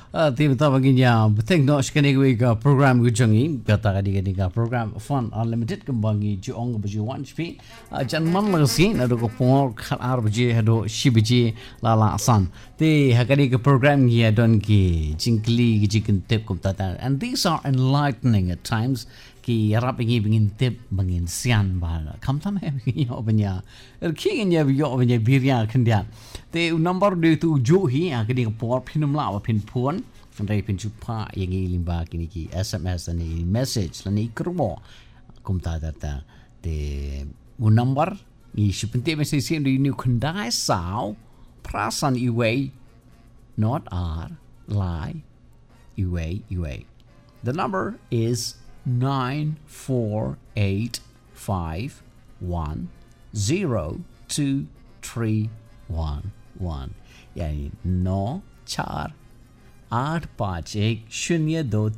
Tim tabaginya tekno skene ga program gu jangi kata kadi ga program fun unlimited kembangi juong baju wan spi jan man lasi na do ko por khar bji hado shibji lala asan te hakadi ga program ya don ki jingli gi jikin tip kum tata, and these are enlightening at times ki yarap ingi bingin tip bangin sian ba kam tam he yo banya ki nya yo banya birya khandia te number de tu jo hi hakadi ga por phinum la phin phon Andai pinjupa yang limba kini ki SMS ani message lani kermo kum ta data de un number ni shipente message sin di new kundai sao prasan iway not r lie iway. The number is 9485102311 yani no char 85102